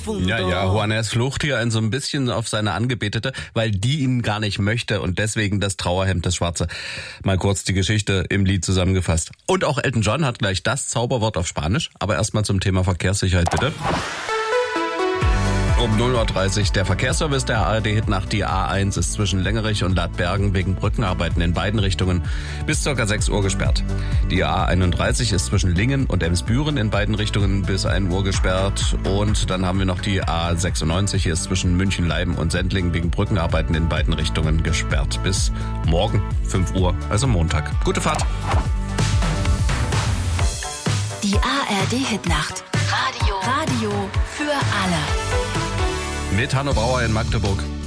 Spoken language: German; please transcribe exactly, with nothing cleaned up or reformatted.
Wunder. Ja, ja, Juanes flucht hier ein so ein bisschen auf seine Angebetete, weil die ihn gar nicht möchte und deswegen das Trauerhemd, das Schwarze. Mal kurz die Geschichte im Lied zusammengefasst. Und auch Elton John hat gleich das Zauberwort auf Spanisch, aber erstmal zum Thema Verkehrssicherheit, bitte. Um null Uhr dreißig der Verkehrsservice der A R D-Hitnacht. Die A eins ist zwischen Längerich und Ladbergen wegen Brückenarbeiten in beiden Richtungen bis ca. sechs Uhr gesperrt. Die A einunddreißig ist zwischen Lingen und Emsbüren in beiden Richtungen bis ein Uhr gesperrt. Und dann haben wir noch die A sechsundneunzig, hier ist zwischen München-Leiben und Sendling wegen Brückenarbeiten in beiden Richtungen gesperrt bis morgen fünf Uhr, also Montag. Gute Fahrt! Die A R D-Hitnacht. Radio. Radio für alle. Mit Hanno Bauer in Magdeburg.